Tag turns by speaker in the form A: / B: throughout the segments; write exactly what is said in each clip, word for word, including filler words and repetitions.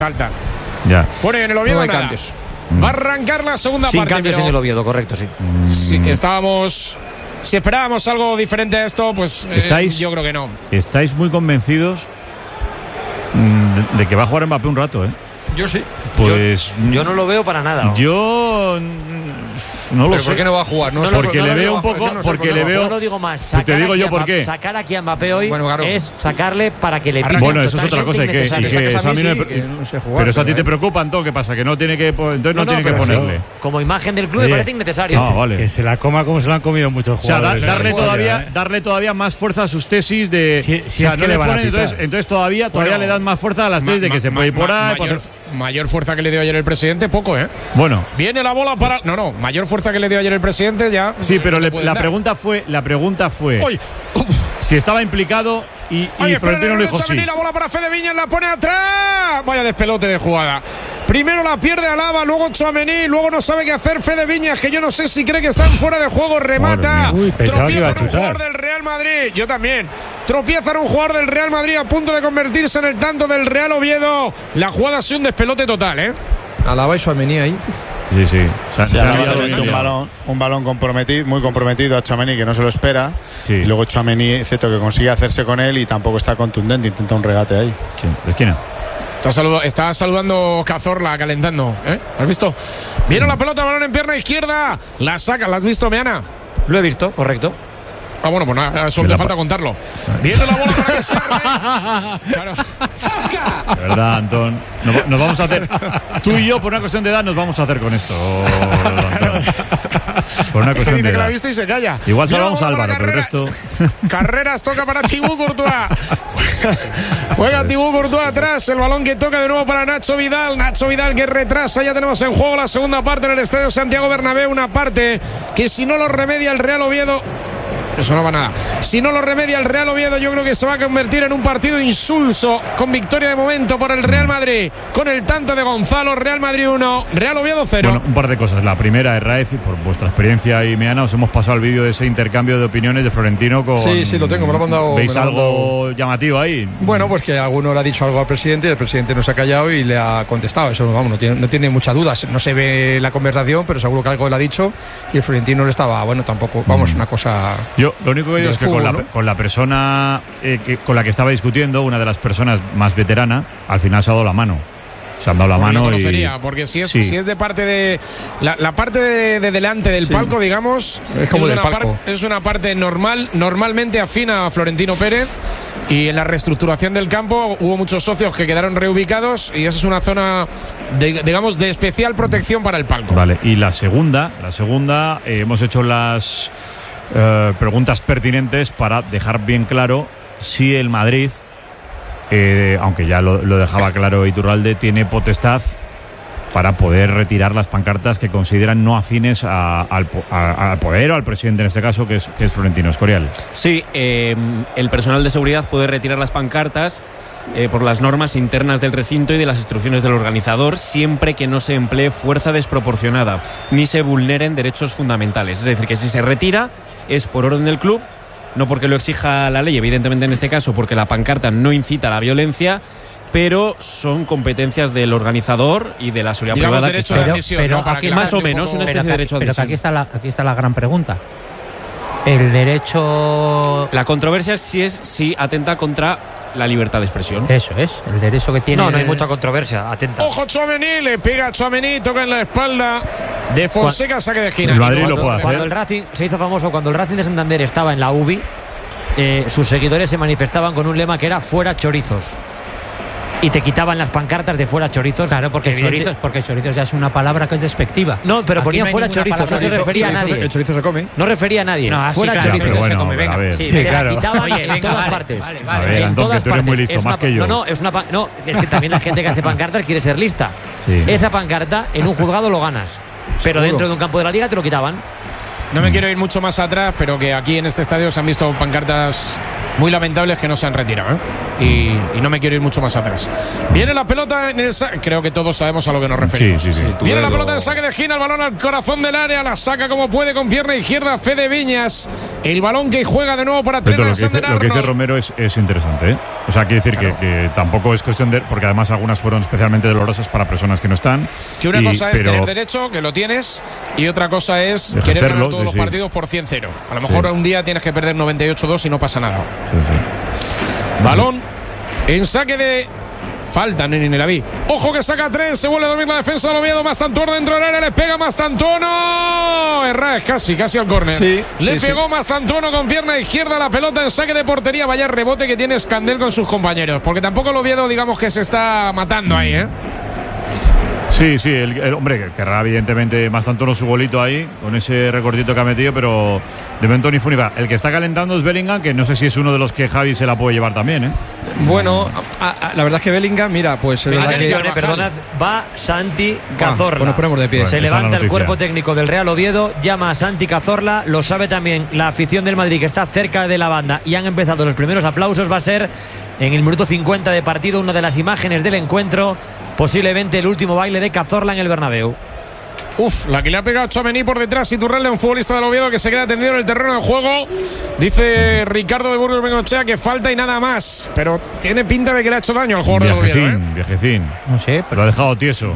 A: Falta.
B: Ya.
A: Bueno, y en el Oviedo
C: no hay
A: nada.
C: cambios.
A: Va a arrancar la segunda
C: Sin
A: parte.
C: cambios
A: pero...
C: en el Oviedo, correcto, sí.
A: Sí, estábamos... Si esperábamos algo diferente a esto, pues
B: ¿Estáis,
A: eh, yo creo que no.
B: ¿Estáis muy convencidos de, de que va a jugar Mbappé un rato, eh?
C: Yo sí.
B: Pues
C: yo, yo no lo veo para nada.
B: Yo no lo
D: ¿Pero
B: sé.
D: por qué no va a jugar? No,
B: no,
D: sé,
B: porque
D: no
B: le
D: lo
B: veo
D: digo,
B: un poco,
D: yo no sé
B: porque
D: por qué
B: le
D: no va a
B: veo.
C: Yo lo digo más.
B: Te digo yo por qué.
C: Sacar aquí a Mbappé hoy
D: bueno, claro.
C: es sacarle para que le
B: pille. Bueno, eso es otra cosa. Y que, y que eso a mí no me,
D: que no sé jugar,
B: pero eso a ti
D: pero
B: te preocupa, entonces, ¿qué pasa? Que no tiene que, entonces no,
C: No, no,
B: tiene que
C: pero
B: ponerle.
C: eso, como imagen del club,
E: Oye,
C: me parece innecesario.
B: No, vale.
E: Que se la coma como se la han comido muchos
B: O sea, da-
E: jugadores.
B: darle,
E: ¿eh?
B: todavía,
E: ¿eh?
B: darle todavía más fuerza a sus tesis de.
E: Si- si
B: o sea,
E: es que
B: no
E: le van a
B: ponen,
E: pitar.
B: entonces, entonces todavía, todavía
A: Bueno,
B: le dan más fuerza a las tesis de que
A: Ma-
B: se
A: ma-
B: puede ir por
A: ma-
B: ahí.
A: mayor,
B: por-
A: mayor fuerza que le dio ayer el presidente, poco, ¿eh?
B: Bueno.
A: Viene la bola para. No, no, mayor fuerza que le dio ayer el presidente, ya.
B: Sí, pero
A: no
B: le-
A: te pueden
B: la
A: dar.
B: pregunta fue, la pregunta fue
A: ¡Uy!
B: si estaba implicado y, y
A: Oye, espera,
B: Florentino
A: el
B: le
A: error
B: dijo
A: de
B: sí.
A: Tchouaméni, la bola para Fede Viñas, la pone atrás. Vaya despelote de jugada. Primero la pierde Alaba, luego Tchouaméni, luego no sabe qué hacer Fede Viñas, que yo no sé si cree que están fuera de juego, remata.
E: Uy, pensaba que iba a
A: Tropieza en un
E: chutar.
A: jugador del Real Madrid, yo también. Tropieza en un jugador del Real Madrid a punto de convertirse en el tanto del Real Oviedo. La jugada ha sido un despelote total, ¿eh?
D: Alaba y Tchouaméni ahí.
B: Sí, sí. Se,
F: Sí,
B: se ha
F: además
B: liado
F: le mete un
B: liado.
F: balón, un balón comprometido, muy comprometido a Tchouaméni, que no se lo espera.
B: Sí.
F: Y luego Tchouaméni, excepto que consigue hacerse con él y tampoco está contundente, intenta un regate ahí.
B: Sí, de esquina.
A: Está, saludo, está saludando Cazorla, calentando, ¿eh? ¿Has visto? Viene la pelota, balón en pierna izquierda. La saca, ¿la has visto, Meana?
C: Lo he visto, correcto.
A: Ah, bueno, pues nada, solo
B: De
A: te
B: la
A: falta
B: pa-
A: contarlo. Viene la bola para que se arme. Claro.
B: De verdad, Antón. Nos, nos vamos a hacer. Tú y yo, por una cuestión de edad, nos vamos a hacer con esto. Antón. Por una
A: Es que
B: cuestión
A: dice
B: de
A: que la ha
B: edad.
A: visto y se calla.
B: Igual
A: Viene la
B: salvamos a
A: bola
B: Álvaro,
A: para
B: pero el
A: Carrera-
B: resto.
A: Carreras toca para Thibaut Courtois. Juega Thibaut Courtois atrás. El balón que toca de nuevo para Nacho Vidal. Nacho Vidal que retrasa. Ya tenemos en juego la segunda parte en el Estadio Santiago Bernabéu. Una parte que si no lo remedia el Real Oviedo. Eso no va nada. Si no lo remedia el Real Oviedo, yo creo que se va a convertir en un partido insulso, con victoria de momento por el Real Madrid, con el tanto de Gonzalo. Real Madrid uno, Real Oviedo cero.
B: Bueno, un par de cosas. La primera es, Raez, y por vuestra experiencia y Meana, os hemos pasado el vídeo de ese intercambio de opiniones de Florentino con.
D: Sí, sí, lo tengo, me lo ha mandado-
B: ¿Veis
D: me lo ha
B: algo llamativo ahí?
D: Bueno, pues que alguno le ha dicho algo al presidente y el presidente no se ha callado y le ha contestado. Eso, vamos, no tiene, no tiene mucha duda. No se ve la conversación, pero seguro que algo le ha dicho y el Florentino le estaba, bueno, tampoco, vamos, una cosa.
B: Yo lo único que digo
D: del
B: es que con
D: fútbol,
B: la,
D: ¿no?
B: con la persona eh, que, con la que estaba discutiendo, una de las personas más veterana, al final se ha dado la mano. Se han dado la
A: Porque
B: mano
A: lo
B: y.
A: conocería, porque si es,
B: Sí.
A: si es de parte de. La, la parte de, de delante del
D: Sí.
A: palco, digamos.
D: Es como del
A: una
D: palco.
A: par- es una parte normal, normalmente afina a Florentino Pérez. Y en la reestructuración del campo hubo muchos socios que quedaron reubicados. Y esa es una zona, de, digamos, de especial protección para el palco.
B: Vale, y la segunda, la segunda, eh, hemos hecho las eh, preguntas pertinentes para dejar bien claro si el Madrid, eh, aunque ya lo, lo dejaba claro Iturralde, tiene potestad para poder retirar las pancartas que consideran no afines a- al, po- a- al poder o al presidente, en este caso, que es, que es Florentino Escorial.
G: Sí, eh, el personal de seguridad puede retirar las pancartas eh, por las normas internas del recinto y de las instrucciones del organizador, siempre que no se emplee fuerza desproporcionada ni se vulneren derechos fundamentales. Es decir, que si se retira es por orden del club, no porque lo exija la ley, evidentemente en este caso porque la pancarta no incita a la violencia, pero son competencias del organizador y de la seguridad
A: Digamos,
G: privada.
A: derecho
G: que
A: de
G: está-
A: admisión,
C: pero
A: ¿no? Para
C: aquí
A: que la
G: más
A: gente
G: o
A: un
G: menos,
A: poco-
G: una especie
C: Pero,
G: de
C: que,
G: derecho de
C: pero que
G: admisión.
C: aquí está, la, aquí está la gran pregunta. El derecho.
G: La controversia es si es si atenta contra la libertad de expresión.
C: Eso es, el derecho que tiene.
H: No, no hay
C: el-
H: mucha controversia, atenta.
A: Ojo Tchouaméni, le pega a Tchouaméni, toca en la espalda de Fonseca, saque de esquina.
B: El Madrid
C: cuando,
B: lo puede
C: cuando
B: hacer.
C: el Racing se hizo famoso, cuando el Racing de Santander estaba en la U B I, eh, sus seguidores se manifestaban con un lema que era fuera chorizos. Y te quitaban las pancartas de fuera chorizos.
I: Claro, porque
C: Evidente-
I: chorizos, porque chorizos ya es una palabra que es despectiva.
C: No, pero
I: Aquí
C: ponía
I: no hay
C: fuera
I: ninguna
C: chorizos, no
I: palabra
C: se
I: de-
C: refería a
D: El chorizo-
C: nadie.
D: El chorizo se come.
C: No refería a nadie.
I: No, así
C: fuera
I: claro,
B: Ya,
C: chorizos.
B: pero bueno,
I: se come,
B: a
I: venga.
B: ver.
C: Sí,
I: Sí,
C: te
I: claro.
C: la quitaban
I: Oye,
C: en
I: venga,
C: todas
I: vale,
C: partes.
I: vale,
B: A
I: vale.
B: ver,
C: En
B: Antón,
C: todas
B: que tú eres muy
C: partes.
B: listo,
C: Es
B: más
C: una-
B: que yo.
C: No, no, es una pa- no, es que también la gente que hace pancartas quiere ser lista.
B: Sí.
C: Esa pancarta en un juzgado lo ganas, pero
D: Seguro.
C: dentro de un campo de la liga te lo quitaban.
A: No me quiero ir mucho más atrás, pero que aquí en este estadio se han visto pancartas muy lamentables que no se han retirado, ¿eh? y, y no me quiero ir mucho más atrás. Viene la pelota en el sa- creo que todos sabemos a lo que nos referimos.
B: Sí, sí, sí.
A: Viene la pelota en saque de esquina, el balón al corazón del área, la saca como puede con pierna izquierda Fede Viñas. El balón que juega de nuevo para Trent
B: Lo que, dice,
A: Alexander
B: lo que dice
A: Arnold.
B: Romero es, es interesante, ¿eh? O sea, quiere decir
A: Claro.
B: que, que tampoco es cuestión de. Porque además algunas fueron especialmente dolorosas para personas que no están.
A: Que una
B: y-
A: cosa es
B: pero-
A: tener derecho, que lo tienes, y otra cosa es
B: Ejercerlo,
A: querer ganar todos
B: sí,
A: los
B: sí.
A: partidos por cien cero. A lo mejor
B: Sí.
A: un día tienes que perder noventa y ocho dos y no pasa nada.
B: Sí, sí.
A: Balón en saque de falta, Neni Nelaví. Ojo que saca tres, se vuelve a dormir la defensa del Oviedo. Mastantuono dentro del área, le pega Mastantuono. Errás, casi, casi al córner.
D: Sí,
A: le
D: sí,
A: pegó
D: sí.
A: Mastantuono con pierna izquierda la pelota en saque de portería. Vaya rebote que tiene Escandel con sus compañeros. Porque tampoco el Oviedo, digamos que se está matando ahí, ¿eh?
B: Sí, sí, el, el hombre querrá evidentemente más tanto su golito ahí, con ese recortito que ha metido, pero de momento ni fu ni fa. El que está calentando es Bellingham, que no sé si es uno de los que Javi se la puede llevar también, ¿eh?
D: Bueno, a- a- la verdad es que Bellingham, mira, pues es verdad que.
A: Atención,
C: Atención, eh, perdonad, va Santi Cazorla.
D: pues nos ponemos de pie.
B: Bueno,
C: Se
B: esa es la
C: levanta el
B: noticia.
C: cuerpo técnico del Real Oviedo, llama a Santi Cazorla, lo sabe también la afición del Madrid que está cerca de la banda y han empezado los primeros aplausos. Va a ser en el minuto cincuenta de partido una de las imágenes del encuentro, posiblemente el último baile de Cazorla en el Bernabéu.
A: Uf, la que le ha pegado Tchouaméni por detrás, Iturralde, un futbolista del Oviedo que se queda tendido en el terreno de juego. Dice Ricardo de Burgos Bengochea que falta y nada más, pero tiene pinta de que le ha hecho daño al jugador del Oviedo, ¿eh?
B: Viajecín, viajecín.
I: No sé,
B: Lo
I: pero
B: ha dejado tieso.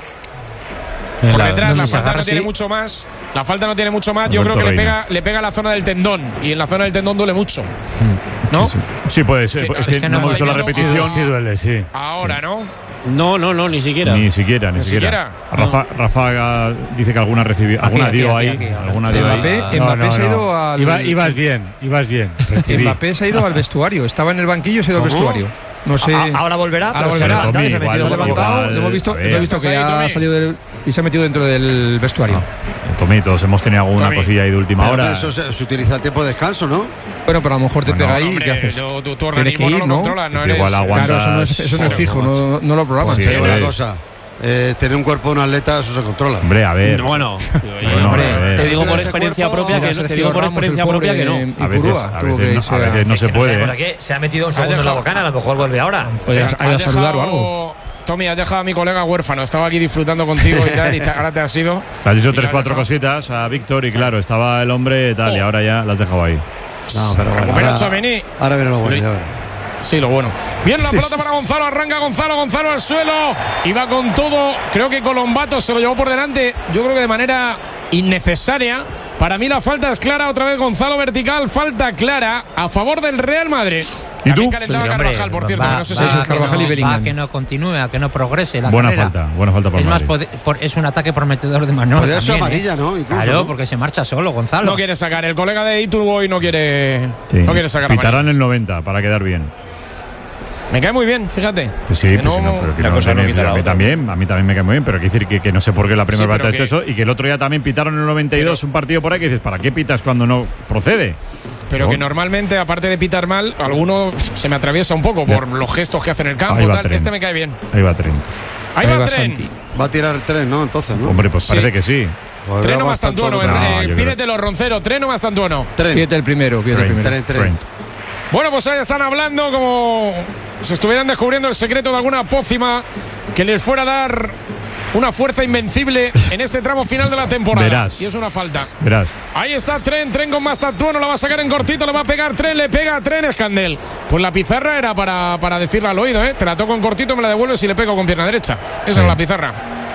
A: Por
I: La-
A: detrás
I: donde
A: la
I: se
A: falta
I: agarra
A: no tiene
I: así.
A: mucho más. La falta no tiene mucho más. Yo
B: Alberto
A: creo que le
B: Reina.
A: pega, le pega a la zona del tendón. Y en la zona del tendón duele mucho. ¿No?
B: Sí, sí. Sí, puede ser.
A: Sí,
B: es que,
A: es que
B: no
A: no
B: hemos visto la
A: hay- no-
B: repetición.
E: Sí duele, sí.
A: Ahora, ¿no?
G: No, no, no, ni siquiera.
B: Ni siquiera, ni,
A: Ni
B: siquiera.
A: siquiera.
B: Rafa, Rafa dice que alguna recibió, alguna
I: aquí,
B: dio
I: aquí,
B: ahí,
I: aquí, ahora.
B: alguna dio
D: Mbappé,
B: ahí.
D: Mbappé se ha ido al.
E: Iba- ibas bien, ibas bien. Recibí.
D: Mbappé se ha ido al vestuario. Estaba en el banquillo y se ha ido al
F: ¿Cómo?
D: vestuario. No sé.
C: A- ahora volverá,
D: Ahora
C: pero se
D: volverá.
C: ha levantado y se ha
B: Tommy,
C: metido
B: igual,
C: en el
D: levantado,
B: igual,
D: lo hemos visto,
B: a
D: lo
B: ver.
D: he visto que
A: ¿Estás ahí,
D: ha
A: Tommy?
D: salido del, y se ha metido dentro del vestuario.
B: Tommy, todos hemos tenido alguna
A: Tommy.
B: cosilla ahí de última
F: Pero
B: hora.
F: eso se, se utiliza el tiempo de descanso, ¿no?
D: Bueno, pero a lo mejor te
B: Bueno,
D: pega ahí y
A: Hombre,
D: ¿qué haces?
A: tú- tú- tu
D: Tienes
A: organismo
D: que ir,
A: no lo
D: ¿no?
A: controlas, no
B: Que
A: eres.
B: igual aguantas-
D: Claro, eso no es, eso no es
F: Claro,
D: fijo,
F: macho.
D: no, no lo programas.
B: Sí,
F: Te digo
B: eh.
F: una cosa. Eh, tener un cuerpo de un atleta, eso se controla.
B: Hombre, a ver.
G: Bueno,
B: Bueno,
G: hombre,
B: a ver.
G: te digo por
F: Ese
G: experiencia
F: cuerpo-
G: propia que
D: Mira,
G: no, te
D: Sergio
G: digo por
D: Ramos, el
G: experiencia
D: pobre
G: propia que no.
D: en
B: A veces,
D: Ipurúa,
B: a
D: tuvo
B: veces
D: que
B: no,
D: irse
B: a veces no
C: Es
B: se
C: que no sé
B: puede.
C: por qué se ha metido un segundo en la
A: dejado-
C: bocana, a lo mejor vuelve ahora.
D: Oye,
A: Has
D: hay a saludar o
A: dejado-
D: algo.
A: Tommy, has dejado a mi colega huérfano. Estaba aquí disfrutando contigo y tal, y te- ahora te has ido.
B: Le has dicho
A: Y
B: tres,
A: lo has
B: cuatro
A: dejado.
B: cositas a Víctor y claro, estaba el hombre tal y
A: Oh.
B: ahora ya la has dejado ahí.
F: No, pero bueno.
A: Recupera
F: Ahora,
A: Tchouaméni.
F: ahora viene lo bueno, ya verás.
A: Sí, lo bueno. Bien la pelota para Gonzalo, arranca Gonzalo, Gonzalo al suelo. Y va con todo. Creo que Colombato se lo llevó por delante. Yo creo que de manera innecesaria. Para mí la falta es clara. Otra vez Gonzalo vertical. Falta clara a favor del Real Madrid.
B: ¿Y
A: También
B: tú?
A: calentaba
I: Sí, hombre,
A: Carvajal, por cierto.
I: va-
A: que no sé si
I: va
A: es
I: a que
D: Carvajal y
I: no-
D: Bellingham.
I: va a que no continúe, a que no progrese la
B: Buena
I: carrera.
B: falta, buena falta para
I: Es
B: el
I: más,
B: Madrid.
I: pode- por- es un ataque prometedor de Manolo.
F: Podría ser
I: también,
F: amarilla,
I: ¿eh?
F: ¿no? Incluso,
I: Claro,
F: ¿no?
I: porque se marcha solo, Gonzalo.
A: No quiere sacar. El colega de Iturboy no quiere.
B: Sí.
A: No quiere sacar a
B: Pitarán
A: María.
B: el noventa para quedar bien.
A: Me cae muy bien, fíjate.
B: Pues sí,
A: Que
B: pues
A: no-
B: sí, no, pero que
G: la
B: no
G: cosa no
B: tiene-
G: quita la
B: a mí
G: otra.
B: también, a mí también me cae muy bien, pero quiere decir que, que no sé por qué la primera
A: Sí,
B: parte ha
A: pero
B: hecho
A: que-
B: eso y que el otro día también pitaron en el noventa y dos un partido por ahí que dices, ¿para qué pitas cuando no procede?
A: Pero
B: No.
A: que normalmente, aparte de pitar mal, alguno se me atraviesa un poco por los gestos que hace en el campo.
B: Ahí va
A: Tal.
B: Trent.
A: Este me cae bien.
B: Ahí va Trent.
A: Ahí,
D: Ahí
A: va
D: va
A: Tren.
D: Santi.
F: Va a tirar el tren, ¿no? Entonces, ¿no?
B: Hombre, pues
A: Sí.
B: parece que sí.
F: Pues
A: Treno
F: veo
A: más tantuono.
F: bastante-
B: No,
A: eh,
B: yo creo-
A: pídetelo, Roncero. Treno más tantuono.
F: Tren.
D: Pídete el primero, pídete el
B: Trent,
D: primero.
F: Tren, tren.
B: Trent.
A: Bueno, pues ahí están hablando como si estuvieran descubriendo el secreto de alguna pócima que les fuera a dar una fuerza invencible en este tramo final de la temporada.
B: Verás.
A: Y es una falta.
B: Verás.
A: Ahí está Tren, Tren con más tantuono, la va a sacar en cortito, le va a pegar Tren, le pega a Tren, Escandel. Pues la pizarra era para, para decirle al oído, ¿eh? Te la toco en cortito, me la devuelves y le pego con pierna derecha. Esa
B: Sí.
A: es la pizarra.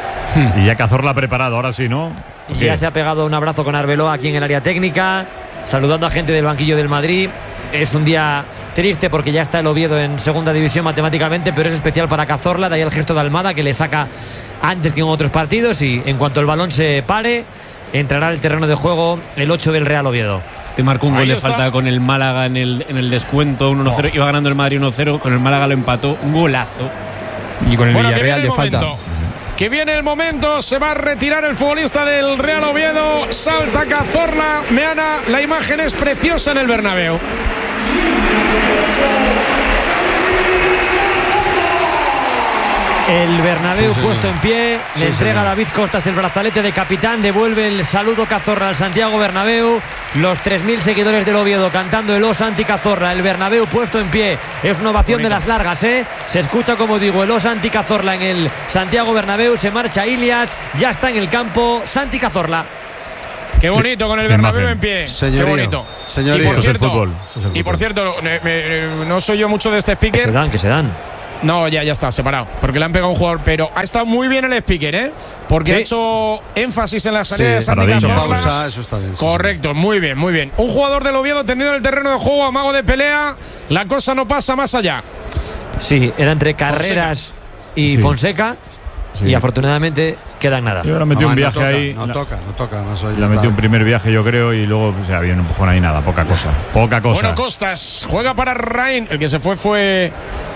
B: Y ya Cazorla ha preparado, ahora sí, ¿no?
C: Y
B: ¿Qué?
C: ya se ha pegado un abrazo con Arbeloa aquí en el área técnica, saludando a gente del banquillo del Madrid. Es un día triste porque ya está el Oviedo en segunda división matemáticamente, pero es especial para Cazorla, de ahí el gesto de Almada que le saca antes que en otros partidos y en cuanto el balón se pare, entrará al terreno de juego el ocho del Real Oviedo.
G: Este marcó un
A: Ahí
G: gol de
A: está.
G: falta con el Málaga en el, en el descuento, un uno cero. Iba ganando el Madrid uno cero, con el Málaga lo empató. Un golazo.
D: Y con el
A: Bueno, que viene
D: Villarreal
A: el
D: de falta.
A: momento. Que viene el momento, se va a retirar el futbolista del Real Oviedo, salta Cazorla, Meana, la imagen es preciosa en el Bernabéu.
C: El Bernabéu
H: Sí,
C: puesto
H: señor.
C: en pie,
H: Sí,
C: le entrega
H: señor.
C: a David Costas el brazalete de capitán, devuelve el saludo Cazorla al Santiago Bernabéu, los tres mil seguidores del Oviedo cantando el O Santi Cazorla, el Bernabéu puesto en pie, es una ovación
A: Bonito.
C: de las largas, ¿eh? Se escucha, como digo, el O Santi Cazorla en el Santiago Bernabéu, se marcha Ilias, ya está en el campo Santi Cazorla.
A: Qué bonito con el
B: Qué
A: Bernabéu
B: imagen.
A: en pie.
H: Señorío,
A: Qué bonito.
H: señorío.
A: Y por
B: Eso es el
A: cierto,
B: fútbol, eso es el
A: y por
B: fútbol.
A: cierto me- me- no soy yo mucho de este
C: Que se
A: speaker.
C: dan, que se dan.
A: No, ya, ya está, separado. Porque le han pegado a un jugador. Pero ha estado muy bien el speaker, ¿eh? Porque
C: Sí.
A: ha hecho énfasis en la salida
H: Sí,
A: de Santi
B: Paradillo.
A: Cazorla.
H: Pausa, eso está bien. sí,
A: Correcto, muy bien, muy bien. Un jugador del Oviedo tendido en el terreno de juego, amago de pelea. La cosa no pasa más allá.
C: Sí, era entre Carreras y
B: Sí.
C: Fonseca,
B: Sí.
C: y afortunadamente quedan nada.
B: Yo ahora
H: sí.
B: metí
H: No,
B: un
H: no
B: viaje
H: toca,
B: ahí.
H: No
B: la-
H: toca, no toca. Además, hoy
B: La metí
H: está-
B: un primer viaje, yo creo, y luego, o sea, había un empujón ahí, nada, poca cosa. Poca cosa.
A: Bueno, Costas juega para Rain. El que se fue fue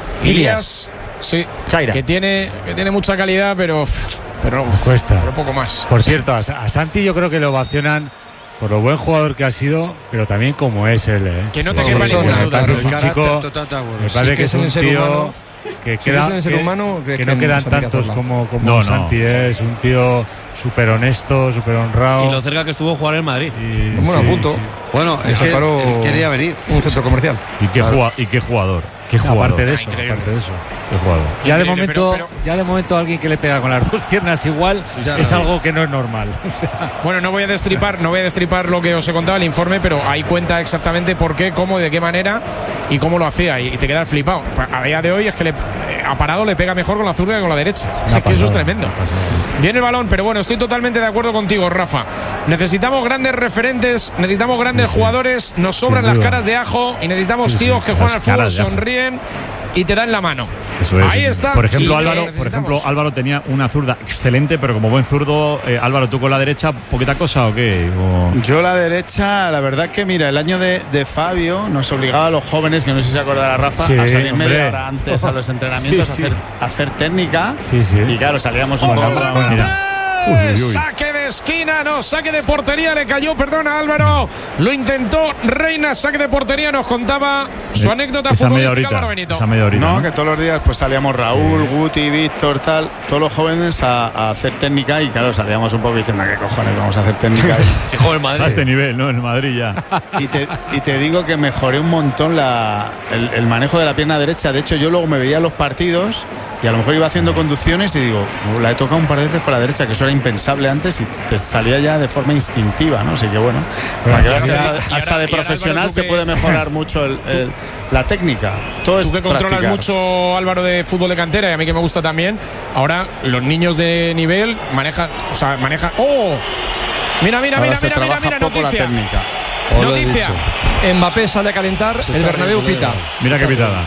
A: Ilias. Sí,
C: Chaira.
A: que tiene, que tiene mucha calidad, pero, pero,
E: Cuesta.
A: pero poco más.
E: Por cierto, a, a Santi yo creo que lo ovacionan por lo buen jugador que ha sido, pero también como es él. ¿eh?
A: Que no te
H: Sí,
A: quepa
H: sí,
A: ninguna
H: sí,
A: duda.
E: Me parece
H: el
E: un
H: carácter
E: chico,
H: total está bueno.
E: me
H: Sí,
E: parece
D: que
E: que es
D: es un
E: un
D: ser
E: tío
D: humano.
E: que
D: Si
E: queda,
D: es en ser
E: que-
D: humano,
E: que
D: que-
E: no
D: que
E: quedan
D: Santi
E: tantos
D: Cazorla.
E: como, como
B: No, no.
E: Santi, ¿eh? Es un tío súper honesto, súper honrado.
G: Y lo cerca que estuvo jugar en Madrid.
E: y-
D: Bueno, a punto.
E: sí.
H: Bueno,
D: Y
H: es
D: se
H: que
D: paró
H: él quería venir.
D: un centro comercial.
B: ¿Y qué,
H: Claro.
B: jugua- y qué jugador. Qué jugador.
E: Aparte de
A: Ah,
E: eso,
A: increíble.
E: aparte de eso.
B: Qué jugador.
E: Ya de
A: Increíble,
E: momento,
A: pero- pero-
E: ya de momento alguien que le pega con las dos piernas igual
H: Ya,
E: es
H: sí.
E: algo que no es normal. O sea,
A: Bueno, no voy a destripar, no voy a destripar lo que os he contado el informe, pero ahí cuenta exactamente por qué, cómo, de qué manera y cómo lo hacía. Y, y te quedas flipado. A día de hoy es que le, eh, a parado le pega mejor con la zurda que con la derecha.
E: Una
A: Es que eso es
E: pasada,
A: tremendo.
E: una pasada.
A: Viene el balón, pero bueno, estoy totalmente de acuerdo contigo, Rafa. Necesitamos grandes referentes, necesitamos grandes
B: Sí, sí.
A: jugadores, nos sobran
B: Sin
A: las
B: duda.
A: caras de ajo y necesitamos
B: Sí, sí,
A: tíos que
B: las
A: juegan al fútbol,
B: caras de ajo.
A: sonríen y te dan la mano.
B: Eso es.
A: Ahí está.
B: Por ejemplo,
A: Sí,
B: Álvaro,
A: necesitamos.
B: por ejemplo, Álvaro tenía una zurda excelente, pero como buen zurdo, eh, Álvaro, ¿tú con la derecha poquita cosa o qué? O-
F: Yo la derecha, la verdad que mira, el año de, de Fabio nos obligaba a los jóvenes, que no sé si se acordará Rafa,
E: Sí,
F: a salir
E: hombre.
F: media hora antes a los entrenamientos
E: Sí, sí.
F: A, hacer, a hacer técnica.
E: Sí, sí.
F: Y claro, salíamos un
A: ¡Ojo
F: poco.
A: al remate!
B: Mira. Uy, uy, uy.
A: Saque de esquina, no, saque de portería, le cayó, perdona Álvaro, lo intentó Reina, saque de portería, nos contaba su
B: Eh,
A: anécdota
B: esa media
A: futbolística,
B: horita,
A: Álvaro Benito.
B: esa media horita,
F: No,
B: ¿no?
F: que todos los días pues salíamos Raúl, Guti, Víctor, tal, todos los jóvenes a, a hacer técnica y claro, salíamos un poco diciendo, ¿qué cojones vamos a hacer técnica?
G: Si juega en Madrid.
B: A este nivel, ¿no? En Madrid ya.
F: Y te, y te digo que mejoré un montón la, el, el manejo de la pierna derecha. De hecho, yo luego me veía en los partidos y a lo mejor iba haciendo conducciones y digo, "Oh, la he tocado un par de veces con la derecha, que eso era impensable antes y te salía ya de forma instintiva, ¿no? Así que bueno, para que veas que
A: y
F: hasta,
A: ahora-
F: hasta
A: y ahora,
F: de profesional
A: Álvaro, tú
F: se
A: que-
F: puede mejorar mucho el- el- la técnica. Todo es
A: Tú que controlas
F: practicar.
A: mucho, Álvaro, de fútbol de cantera y a mí que me gusta también, ahora los niños de nivel manejan, o sea, manejan... ¡Oh! Mira, mira,
F: Ahora
A: mira,
F: se
A: mira, mira,
F: trabaja
A: mira,
F: poco la
A: noticia.
F: técnica.
H: Os lo he
A: Noticia.
H: dicho.
D: Mbappé sale a calentar,
H: Se
D: el
H: está
D: Bernabéu
H: riendo,
D: pita.
H: le da.
B: Mira qué pitada.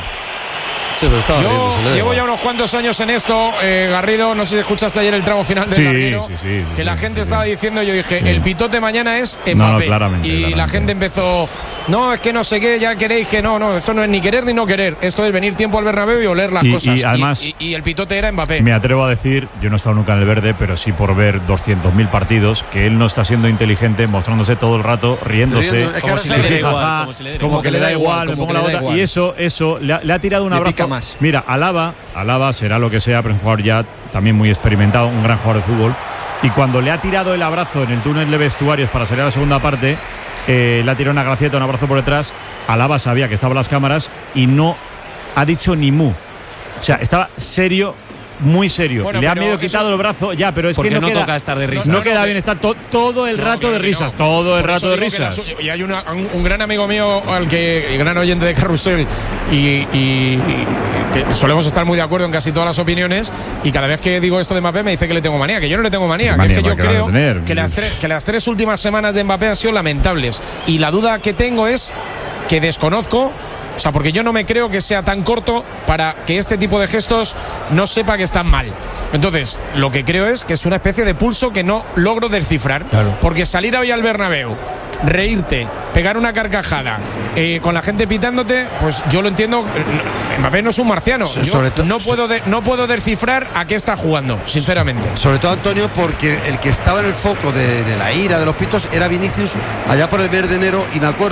H: Sí, pero estaba riendo,
A: Yo
H: se le da
A: llevo
H: igual.
A: ya unos cuantos años en esto, eh, Garrido, no sé si escuchaste ayer el tramo final del
B: Sí,
A: larguero,
B: sí, sí,
A: que
B: sí,
A: la
B: sí,
A: gente
B: sí,
A: estaba
B: sí.
A: diciendo, yo dije,
B: Sí.
A: el pitote mañana es Mbappé.
B: No, no, claramente,
A: y la
B: claramente.
A: gente empezó, no, es que no sé qué, ya queréis que no, no, esto no es ni querer ni no querer, esto es venir tiempo al Bernabéu y oler las
B: Y-
A: cosas.
B: y además-
A: y, y el pitote era Mbappé.
B: Me atrevo a decir, yo no he estado nunca en el verde, pero sí por ver doscientos mil partidos, que él no está siendo inteligente, mostrándose todo el rato, riéndose.
H: Riendo, es que
G: Como
H: ahora
G: si
H: se
G: le
H: le
G: diera
H: da
G: igual,
B: jaja,
G: como si le diera
B: como
G: igual.
B: que le da igual, me
D: como
B: pongo
D: que
B: la
D: le da
B: otra.
D: igual.
B: Y eso, eso, le ha, le ha tirado un
D: Le
B: abrazo.
D: pica más.
B: Mira, Alaba, Alaba será lo que sea, pero es un jugador ya también muy experimentado, un gran jugador de fútbol. Y cuando le ha tirado el abrazo en el túnel de vestuarios para salir a la segunda parte, eh, le ha tirado una gracieta, un abrazo por detrás. Alaba sabía que estaban las cámaras y no ha dicho ni mu. O sea, estaba serio, muy serio.
A: Bueno,
B: le ha
A: pero
B: medio
A: eso-
B: quitado el brazo, ya, pero es
G: Porque
B: que no,
G: no
B: queda,
G: toca estar de risas.
B: No,
A: No,
B: queda
A: no,
B: bien estar to- todo el
A: No,
B: rato
A: claro
B: de
A: que
B: risas,
A: no.
B: todo el
A: Por
B: rato
A: eso
B: de
A: digo que la
B: risas.
A: su- y hay una- un, un gran amigo mío, al que, el gran oyente de Carrusel, y, y- y que solemos estar muy de acuerdo en casi todas las opiniones, y cada vez que digo esto de Mbappé me dice que le tengo manía, que yo no le tengo manía,
B: Manía,
A: que es que yo
B: ¿para qué
A: creo
B: van a tener?
A: que las, tres, que las tres últimas semanas de Mbappé han sido lamentables, y la duda que tengo es que desconozco. O sea, porque yo no me creo que sea tan corto para que este tipo de gestos no sepa que están mal. Entonces, lo que creo es que es una especie de pulso que no logro descifrar. Porque salir hoy al Bernabéu, reírte, pegar una carcajada, eh, con la gente pitándote, pues yo lo entiendo. eh, Mbappé no es un marciano.
H: So-
A: Yo
H: sobre to-
A: no puedo de- no puedo descifrar a qué está jugando, sinceramente.
H: Sobre todo, Antonio, porque el que estaba en el foco de, de la ira, de los pitos, era Vinicius allá por el mes de enero. Y me acuerdo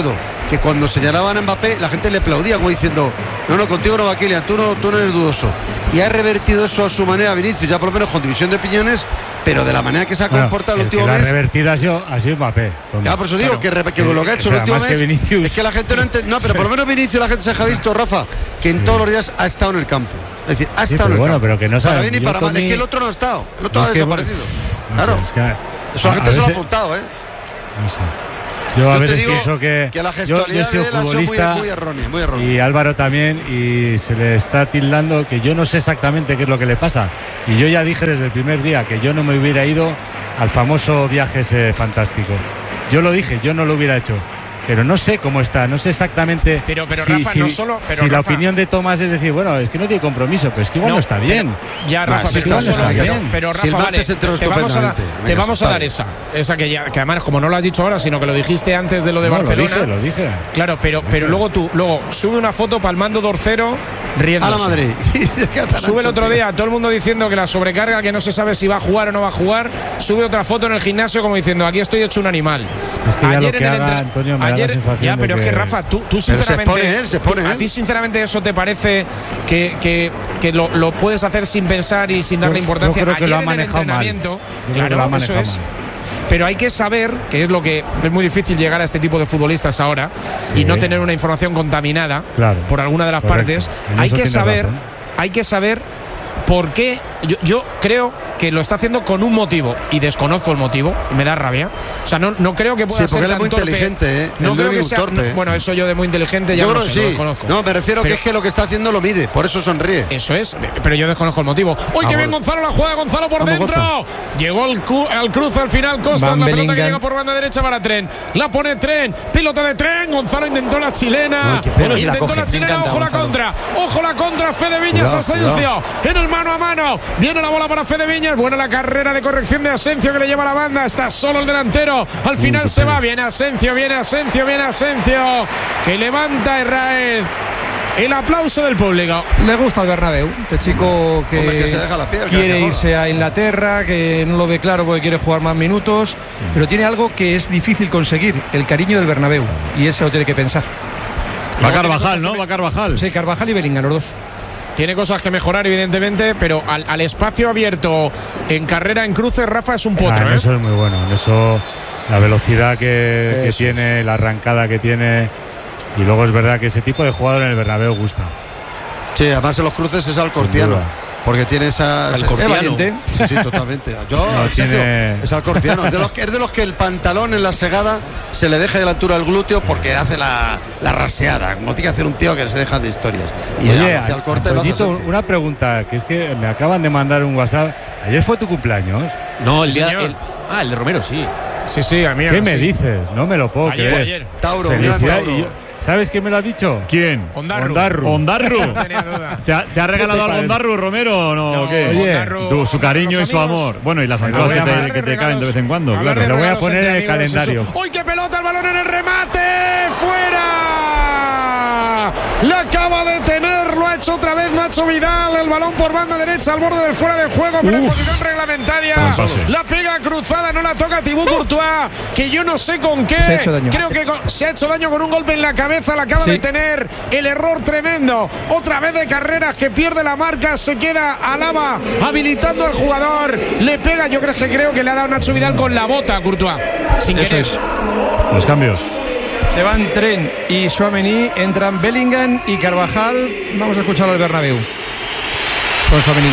H: que cuando señalaban a Mbappé la gente le aplaudía como diciendo, no, no, contigo no va Kylian, tú no, tú no eres dudoso. Y ha revertido eso a su manera Vinicius, ya por lo menos con división de opiniones, pero de la manera que se ha
E: Bueno,
H: comportado el
E: el
H: último
E: que la
H: mes.
E: revertida ha sido, ha sido Mbappé.
H: Ya, por eso digo
E: Claro.
H: que, re- que lo que ha hecho
E: O sea,
H: el último
E: más que
H: mes
E: Vinicius.
H: es que la gente no entiende. No, pero por lo menos Vinicius la gente se ha visto, Rafa, que en todos los días ha estado en el campo. Es decir, ha
E: Sí,
H: estado
E: pero
H: en el
E: bueno,
H: campo.
E: pero que no
H: para
E: sabe,
H: bien y
E: yo
H: para
E: con
H: mal. Es
E: mi-
H: que el otro no ha estado. El otro
E: Es
H: ha
E: que,
H: desaparecido.
E: no
H: Claro.
E: sé, es que a-
H: Eso la
E: a
H: gente se lo ha
E: veces-
H: apuntado, ¿eh?
E: No sé. Yo a
H: Yo te
E: veces
H: digo
E: pienso que,
H: que la
E: yo, yo
H: gestualidad
E: he sido
H: de él ha sido muy-
E: futbolista
H: muy errónea, muy errónea.
E: y Álvaro también, y se le está tildando que yo no sé exactamente qué es lo que le pasa. Y yo ya dije desde el primer día que yo no me hubiera ido al famoso viaje ese fantástico. Yo lo dije, yo no lo hubiera hecho. Pero no sé cómo está, no sé exactamente.
A: Pero- pero,
E: si,
A: Rafa,
E: si-
A: no solo- pero,
E: si la
A: Rafa-
E: opinión de Tomás es decir, bueno, es que no tiene compromiso, pero es que igual no, está bien.
A: pero- ya,
H: Ah,
A: Rafa,
H: sí
A: pero,
H: está
A: no
H: bien,
A: solo-
H: está
A: pero,
H: bien.
A: pero,
H: Si
A: Rafa,
H: el
A: vale,
H: martes se enteró
A: te vamos a dar,
H: estupendamente.
A: te
H: Venga,
A: vamos a dar
H: vale.
A: esa. Esa que, ya, que además, como no lo has dicho ahora, sino que lo dijiste antes de lo de
E: No, lo
A: Barcelona.
E: dije, lo dije.
A: Claro, pero, pero luego tú, luego sube una foto palmando Dorcero riéndose.
H: A la Madrid.
A: Sube el otro día todo el mundo diciendo que la sobrecarga, que no se sabe si va a jugar o no va a jugar. Sube otra foto en el gimnasio como diciendo, aquí estoy hecho un animal.
E: Es que ya lo que
A: en el
E: haga,
A: entre-
E: Antonio, me da la
A: ayer-
E: sensación
A: ya,
E: de
A: pero es que
E: que-
A: Rafa, tú, tú
H: Pero se
A: sinceramente,
H: expone él, se expone
A: tú- a
H: él.
A: ti sinceramente eso te parece que, que, que lo, lo puedes hacer sin pensar y sin darle
E: Yo-
A: importancia.
E: yo creo que
A: Ayer
E: lo ha
A: en el
E: manejado mal.
A: entrenamiento,
E: Yo creo que
A: claro,
E: lo ha
A: eso
E: manejado
A: es.
E: mal.
A: Pero hay que saber, que es lo que es muy difícil llegar a este tipo de futbolistas ahora,
E: Sí.
A: y no tener una información contaminada
E: Claro.
A: por alguna de las
E: Correcto.
A: partes.
E: En
A: Hay
E: eso
A: que
E: tienes
A: saber,
E: razón.
A: hay que saber por qué. Yo, yo creo que lo está haciendo con un motivo y desconozco el motivo y me da rabia. O sea, no, no creo que pueda
H: Sí, porque
A: ser
H: él es
A: tan
H: muy
A: torpe.
H: inteligente, ¿eh?
A: No
H: Él
A: creo
H: no es
A: que
H: un
A: sea.
H: torpe,
A: no-
H: ¿eh?
A: bueno, eso yo de muy inteligente ya
H: Yo
A: no
H: creo
A: sé,
H: que
A: lo
H: sí.
A: desconozco.
H: No, me refiero
A: Pero-
H: que es que lo que está haciendo lo mide, por eso sonríe.
A: Eso es, pero yo desconozco el motivo. ¡Uy,
H: Ah,
A: qué bien
H: bueno.
A: Gonzalo! La juega Gonzalo por
H: Vamos,
A: dentro.
H: Gonzalo.
A: Llegó el cu- al cruce al final Costa.
D: Van
A: La pelota que
D: Bellingham.
A: llega por banda derecha para Tren. La pone Tren. Pilota de Tren. Gonzalo intentó la chilena.
H: Ay, qué pena.
C: Si la
A: Intentó
C: coge,
A: la
C: me
A: chilena.
C: encanta,
A: Ojo la
C: Gonzalo.
A: contra. Ojo la contra. Fede Viñas
H: Cuidado,
A: Asensio.
H: cuidado.
A: En el mano a mano. Viene la bola para Fede Viñas. Buena la carrera de corrección de Asensio que le lleva la banda. Está solo el delantero. Al final
H: qué
A: se
H: pena.
A: va. Viene Asensio. Viene Asensio. Viene Asensio. Que levanta Israel. El aplauso del público.
D: Le gusta el Bernabéu, este chico que,
H: Hombre, que se deja la piel, que
D: quiere
H: hace
D: irse a Inglaterra, que no lo ve claro porque quiere jugar más minutos, pero tiene algo que es difícil conseguir, el cariño del Bernabéu, y eso lo tiene que pensar.
B: Va Carvajal, ¿no? Va Carvajal.
D: Sí, Carvajal y Bellingham, los dos.
A: Tiene cosas que mejorar, evidentemente, pero al, al espacio abierto en carrera en cruces, Rafa es un
E: Ah,
A: potro.
E: en
A: ¿eh?
E: eso es muy bueno. En eso, la velocidad que, que
H: Eso
E: tiene, la arrancada que tiene. Y luego es verdad que ese tipo de jugador en el Bernabéu gusta.
H: Sí, además en los cruces es alcortiano.
E: duda.
H: Porque tiene esa.
C: Al
H: esa-
C: cortiano.
D: Es valiente.
H: Sí, sí, totalmente. Yo,
E: No,
H: Sergio,
E: tiene-
H: es alcortiano. Es de, los que, es de los que el pantalón en la segada se le deja de la altura del glúteo porque hace la, la raseada. Como tiene que hacer un tío que se deja de historias. Y
E: Oye,
H: hacia el corte lo hace
E: Antoñito,
H: Asensio.
E: una pregunta, que es que me acaban de mandar un WhatsApp. Ayer fue tu cumpleaños.
G: No, el
A: Sí,
G: día.
A: señor.
G: el- ah, el de Romero, sí.
A: Sí, sí, a mí.
E: ¿Qué
A: sí.
E: me dices? No me lo puedo
A: Ayer,
E: creer.
A: ayer.
H: Tauro, gran
E: Felicidades.
H: Tauro.
E: Y yo- ¿Sabes quién me lo ha dicho?
B: ¿Quién?
A: Ondarru.
E: Ondarru.
B: Ondarru.
A: No tenía duda.
B: ¿Te ha, te ha regalado algo Ondarru, Romero, o no?
A: No,
B: ¿O qué?
E: Oye,
A: Ondarru,
B: Tu- su cariño
A: los
B: y su
A: amigos.
B: amor. Bueno, y las
E: Hablar
B: cosas que
E: de
B: te, que te
A: regalos.
B: caen de vez en cuando,
A: Hablar
B: claro.
A: de
E: Lo voy a
A: regalos
E: poner
A: entre
E: en el
A: amigos,
E: calendario.
A: eso. ¡Uy, qué pelota! El balón en el remate. ¡Fuera! La acaba de tener. Lo ha hecho otra vez Nacho Vidal. El balón por banda derecha al borde del fuera de juego. Pero en
B: Uf.
A: posición reglamentaria.
B: Buen pase.
A: La pega cruzada. No la toca Thibaut Courtois. Que yo no sé con qué.
D: Se ha hecho daño.
A: Creo que con- se ha hecho daño con un golpe en la cabeza. La acaba
D: Sí.
A: de tener. El error tremendo. Otra vez de carreras que pierde la marca. Se queda Alaba habilitando al jugador. Le pega. Yo creo que creo que le ha dado Nacho Vidal con la bota a Courtois. Sin
D: Eso
A: querer.
D: es.
B: Los cambios.
D: Se van Tren y Tchouaméni, entran Bellingham y Carvajal. Vamos a escucharlo al Bernabéu. Con Tchouaméni.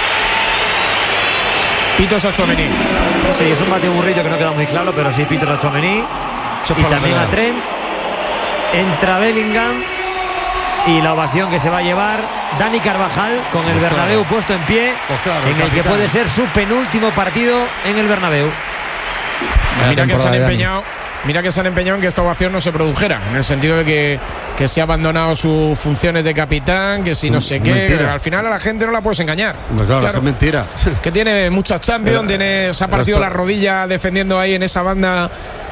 A: Pitos a Tchouaméni.
C: Sí, es un bate burrillo que no queda muy claro, pero sí Peter a Tchouaméni. Y también a Trent. Entra Bellingham. Y la ovación que se va a llevar Dani Carvajal con el
H: Pues
C: Bernabéu
H: claro.
C: puesto en pie,
H: Pues claro, el
C: en el que
H: capitán.
C: puede ser su penúltimo partido en el Bernabéu.
A: Mira que se han
D: temporada de Dani.
A: empeñado. Mira que se han empeñado en que esta ovación no se produjera, en el sentido de que, que se ha abandonado sus funciones de capitán, que si no sé qué.
H: Mentira.
A: Al final a la gente no la puedes engañar.
H: Hombre, claro,
A: Claro.
H: es mentira.
A: Que tiene muchas Champions,
H: Pero-
A: tiene, se ha
H: pero
A: partido
H: esto-
A: la rodilla defendiendo ahí en esa banda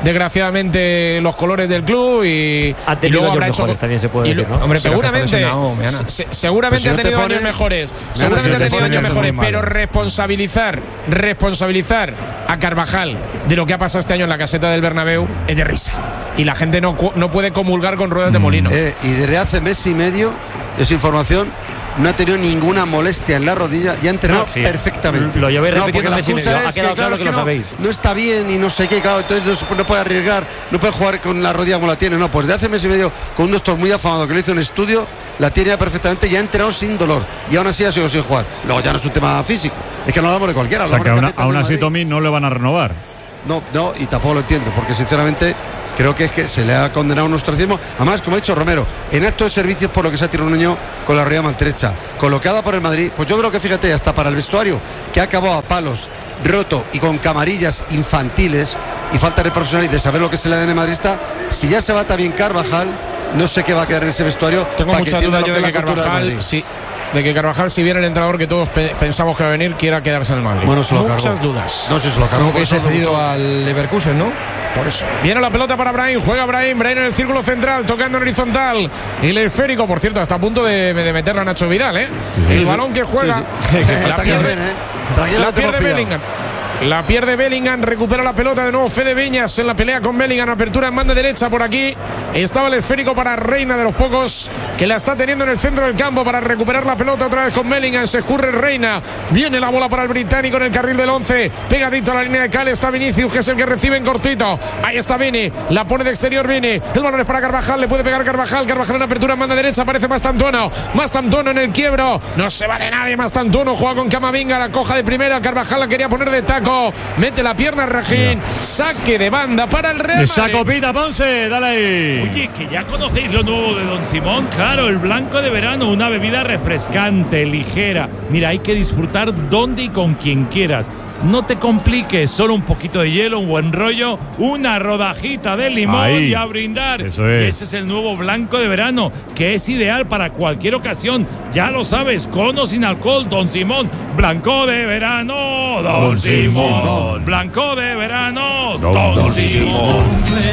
A: desgraciadamente los colores del club y,
C: ha
A: y luego habrá hecho
C: mejores, también se puede
A: y,
C: decir, ¿no?
A: Hombre, seguramente se, seguramente
H: pues si
A: ha tenido
H: no te
A: años
H: pone,
A: mejores
H: Meana,
A: seguramente
H: si no
A: ha tenido años mejores pero
H: malo.
A: responsabilizar responsabilizar a Carvajal de lo que ha pasado este año en la caseta del Bernabéu es de risa y la gente no, no puede comulgar con ruedas de molino.
H: Eh, y desde hace mes y medio, esa información, no ha tenido ninguna molestia en la rodilla y ha entrenado
C: No, sí.
H: perfectamente.
C: Lo llevé repitiendo
H: porque la
C: mes y
H: excusa
C: medio. Ha
H: es
C: quedado claro que lo
H: no,
C: sabéis.
H: no está bien y no sé qué, claro, entonces no, se- no puede arriesgar, no puede jugar con la rodilla como la tiene. No, pues de hace mes y medio, con un doctor muy afamado que le hizo un estudio, la tiene ya perfectamente y ha entrenado sin dolor. Y aún así ha sido sin jugar. Luego ya no es un tema físico, es que no hablamos de cualquiera.
B: O sea, que
H: hablamos
B: aún,
H: del capitán
B: aún
H: del
B: así,
H: Madrid.
B: Tommy, no le van a renovar.
H: No, no, y tampoco lo entiendo, porque sinceramente creo que es que se le ha condenado un ostracismo. Además, como ha dicho Romero, en actos de servicios por lo que se ha tirado un niño con la rodilla maltrecha, colocada por el Madrid, pues yo creo que fíjate, hasta para el vestuario, que ha acabado a palos, roto y con camarillas infantiles, y falta de profesional y de saber lo que es el A D N madridista, si ya se va también Carvajal, no sé qué va a quedar en ese vestuario.
A: Tengo
H: para
A: mucha
H: que
A: duda
H: entienda
A: yo
H: lo
A: de
H: que
A: que
H: es la cultura del
A: Carvajal
H: Madrid.
A: sí, de que Carvajal, si viene el entrenador que todos pe pensamos que va a venir, quiera quedarse en el Madrid.
H: Bueno, se lo
A: Muchas
H: cargó.
A: dudas.
H: No sé si se lo cargó.
D: Como que
H: por
D: se ha
H: eso
D: cedido
H: lo-
D: al Leverkusen, ¿no?
A: Por eso. Viene la pelota para Brahim, juega Brahim, Brahim en el círculo central, tocando en horizontal. Y el esférico, por cierto, está a punto de, de meterla a Nacho Vidal, ¿eh?
B: sí,
A: el
B: sí.
A: balón que juega.
H: Sí, sí.
A: La
H: Está
A: pierde,
H: bien, ¿eh? Tranquilo,
A: la
H: que te hemos
A: pierde
H: pillado.
A: Bellingham. La pierde Bellingham, recupera la pelota de nuevo Fede Viñas en la pelea con Bellingham, apertura en banda derecha por aquí. Estaba el esférico para Reina, de los pocos que la está teniendo en el centro del campo para recuperar la pelota otra vez con Bellingham. Se escurre Reina, viene la bola para el británico en el carril del once, pegadito a la línea de cal está Vinicius, que es el que recibe en cortito. Ahí está Vini, la pone de exterior Vini, el balón es para Carvajal, le puede pegar Carvajal, Carvajal en apertura en banda derecha, aparece Mastantuono, Mastantuono en el quiebro, no se va de nadie Mastantuono, juega con Camavinga, la coja de primera, Carvajal la quería poner de taco, mete la pierna Rajín, saque de banda para el Real
B: Esa
A: Madrid.
B: copita, Ponce, dale ahí.
J: Oye, que ya conocéis lo nuevo de Don Simón, claro, el blanco de verano, una bebida refrescante, ligera. Mira, hay que disfrutar donde y con quien quieras. No te compliques, solo un poquito de hielo, un buen rollo, una rodajita de limón
B: Ahí.
J: y a brindar.
B: Eso es.
J: Y ese es el nuevo blanco de verano, que es ideal para cualquier ocasión. Ya lo sabes, con o sin alcohol, Don Simón. Blanco de verano, Don,
B: Don
J: Simón.
B: Simón.
J: Blanco de verano,
B: Don,
J: Don,
B: Don
J: Simón.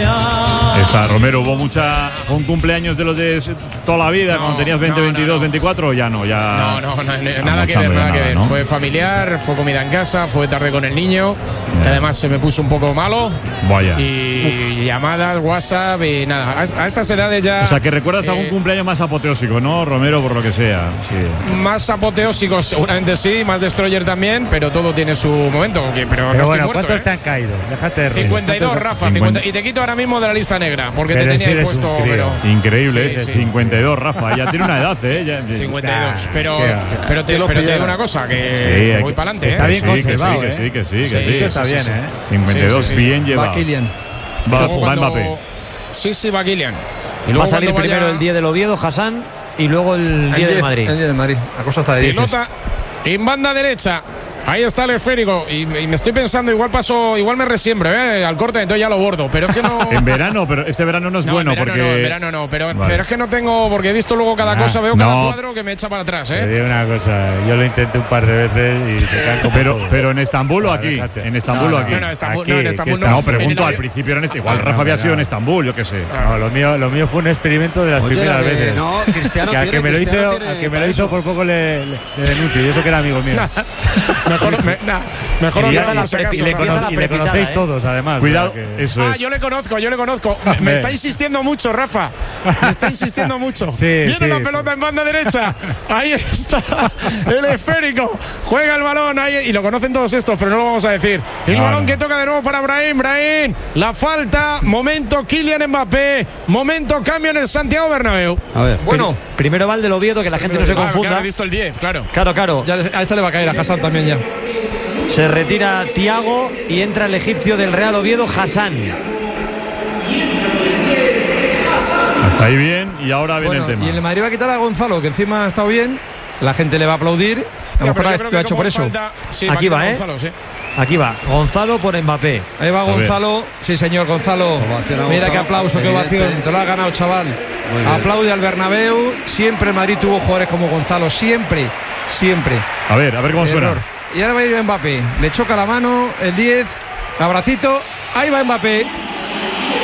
B: Está Romero, hubo mucha. Fue un cumpleaños de los de toda la vida,
A: No,
B: cuando tenías veinte,
A: no, no,
B: veintidós,
A: no.
B: veinticuatro, ya no, ya.
A: No, no, no, nada que ver,
B: Almorzando
A: nada
B: ya
A: que
B: nada,
A: ver.
B: ¿no?
A: Fue familiar, fue comida en casa, fue tarde con el niño, que además se me puso un poco malo.
B: Vaya.
A: Y llamadas, WhatsApp y nada. A, a estas edades ya.
B: O sea, que recuerdas
A: eh,
B: algún cumpleaños más apoteósico, ¿no, Romero? Por lo que sea. Sí.
A: Más apoteósicos, seguramente sí, más destroyer también, pero todo tiene su momento. que- Pero, no
E: Pero
A: estoy
E: bueno,
A: muerto,
E: ¿cuántos
A: ¿eh?
E: te han caído? Déjate de reír.
A: cincuenta y dos,
E: ¿Cuántos-
A: Rafa,
B: cincuenta.
A: cincuenta, y te quito ahora mismo de la lista negra, porque
E: Pero
A: te
E: si
A: tenía ahí
E: eres
A: puesto.
E: un crío.
A: Pero,
B: Increíble,
A: Sí,
B: ¿eh?
A: sí.
B: cincuenta y dos, Rafa. Ya tiene una edad, ¿eh? Ya-
A: cincuenta y dos,
E: Nah,
A: pero,
E: qué va.
A: pero, te,
H: Que lo
A: pero te digo
H: pillara.
A: una cosa, que
B: Sí, hay
A: voy
B: que-
A: para adelante.
E: está
A: ¿eh?
E: bien
B: que sí, que
E: conservado,
B: sí, que
E: ¿eh?
B: sí, que sí, que
A: Sí,
B: sí.
E: Esto está
A: sí,
E: bien,
A: sí.
E: ¿eh?
B: cincuenta y dos,
A: Sí, sí, sí.
B: bien
D: Va
B: llevado.
D: Kylian.
B: Va,
A: Luego
B: va
A: cuando-
B: Mbappé.
A: Sí, sí, va Kylian. Y
C: Va
A: luego
C: a salir
A: cuando vaya-
C: primero el día del Oviedo, Hassan, y luego el día del Madrid.
D: El día del Madrid. La cosa está de diez.
A: Pelota en banda derecha. Ahí está el esférico. Y, y me estoy pensando, igual paso, igual me resiembro, ¿eh? Al corte, entonces ya lo bordo. Pero es que no.
B: En verano, pero este verano no es
A: No,
B: bueno
A: en verano
B: porque.
A: no, en verano no, pero,
B: Vale.
A: pero es que no tengo, porque he visto luego cada
E: Ah,
A: cosa, veo cada
B: no.
A: cuadro que me echa para atrás,
E: Te
A: ¿eh?
E: digo una cosa, yo lo intenté un par de veces y se caen como
B: Pero,
E: todo.
B: pero en Estambul o
E: Va,
B: aquí.
E: déjate.
B: En Estambul
E: No,
B: o
E: no,
B: aquí.
A: No, no, Estambul,
E: Aquí,
A: no, en
E: que
A: Estambul
E: está-
A: no.
B: No, pregunto,
A: En el-
B: al principio era en este. Igual
E: Ah,
B: Rafa
E: no,
B: había
E: no.
B: sido en Estambul, yo qué sé.
E: No, lo mío, lo mío fue un experimento de las
H: Oye,
E: primeras
H: la de-
E: veces.
H: no, Cristiano
E: que al
H: tiene,
E: que me lo
H: Cristiano
E: hizo,
H: tiene
E: al que me
H: para
E: lo hizo
H: eso.
E: por poco le, le, le denuncio, y eso que era amigo mío.
A: Mejor, me- nah, mejor
E: Y
A: no
E: ya-
A: por
E: y-
A: si
E: y
A: acaso,
E: le,
A: Rafa.
E: cono-
C: Empieza la
E: y le
C: prepitada,
E: conocéis
C: ¿eh?
E: todos, además.
B: Cuidado,
E: o sea que-
B: eso
A: Ah,
B: es.
A: yo le conozco, yo le conozco. Me, me está insistiendo mucho, Rafa. Me está insistiendo mucho.
E: Sí,
A: Viene
E: sí.
A: la pelota en banda derecha. Ahí está el esférico. Juega el balón ahí y lo conocen todos estos, pero no lo vamos a decir. El
B: No,
A: balón
B: no.
A: que toca de nuevo para Brahim. Brahim. La falta. Momento Kylian Mbappé. Momento cambio en el Santiago Bernabéu.
H: A ver.
D: Bueno,
C: Primero va el del Oviedo, que la gente no se
A: Ah, claro,
C: confunda.
A: he visto el diez, claro.
C: Claro, claro.
D: ya a esta le va a caer a Hassan también ya.
C: Se retira Tiago y entra el egipcio del Real Oviedo, Hassan.
B: Hasta ahí bien y ahora viene
D: Bueno,
B: el tema.
D: y el Madrid va a quitar a Gonzalo, que encima ha estado bien. La gente le va a aplaudir. A lo
A: Ya,
D: mejor
A: pero
D: ha-
A: yo creo
D: lo ha
A: que
D: hecho
A: como
D: por eso.
A: falta- sí,
C: Aquí
A: va, a
C: va,
A: quitar
C: ¿eh?
A: Gonzalo, sí.
C: Aquí va, Gonzalo por Mbappé.
D: Ahí va
B: ver.
D: Gonzalo. Sí, señor Gonzalo.
H: Ovación a
D: Mira
H: Gonzalo,
D: qué aplauso, qué
H: evidente.
D: ovación. Te lo has ganado, chaval.
H: Muy bien.
D: Aplaude al Bernabéu. Siempre el Madrid tuvo jugadores como Gonzalo. Siempre, siempre.
B: A ver, a ver cómo suena.
D: Error. Y ahora va a ir Mbappé. Le choca la mano, el diez. Abracito. Ahí va Mbappé.